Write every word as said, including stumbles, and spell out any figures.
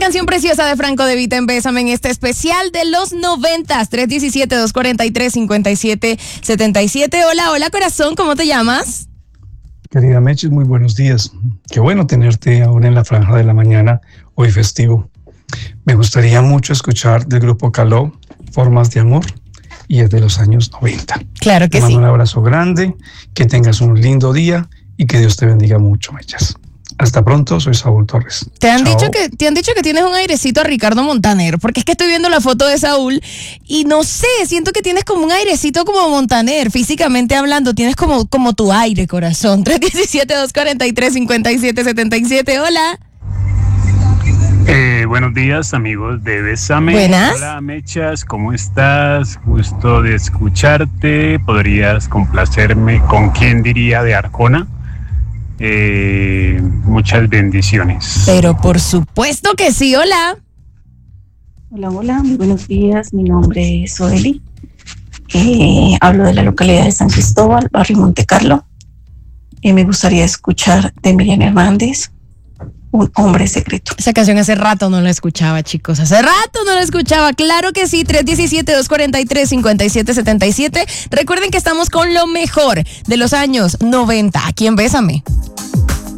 canción preciosa de Franco De Vita en Bésame en este especial de los noventas. tres uno siete, dos cuatro tres, cinco siete siete siete. Hola, hola corazón, ¿cómo te llamas? Querida Meches, muy buenos días. Qué bueno tenerte ahora en la franja de la mañana, hoy festivo. Me gustaría mucho escuchar del grupo Caló, Formas de Amor, y es de los años noventa. Claro que te mando sí. un abrazo grande, que tengas un lindo día y que Dios te bendiga mucho, Mechas. Hasta pronto, soy Saúl Torres. Te han, Chao. dicho que, te han dicho que tienes un airecito a Ricardo Montaner, porque es que estoy viendo la foto de Saúl y no sé, siento que tienes como un airecito como Montaner, físicamente hablando, tienes como, como tu aire, corazón. tres uno siete, dos cuatro tres, cinco siete siete siete. Hola. Eh, buenos días, amigos de Bésame. Buenas. Hola, Mechas, ¿cómo estás? Gusto de escucharte. ¿Podrías complacerme con quién diría de Arjona? Eh, muchas bendiciones. Pero por supuesto que sí, hola. Hola, hola, muy buenos días. Mi nombre es Oeli. Eh, hablo de la localidad de San Cristóbal, barrio Monte Carlo. Eh, me gustaría escuchar de Miriam Hernández, Un hombre secreto. Esa canción hace rato no la escuchaba, chicos. Hace rato no la escuchaba. Claro que sí. tres uno siete, dos cuatro tres, cinco siete siete siete. Recuerden que estamos con lo mejor de los años noventa. Aquí en Bésame.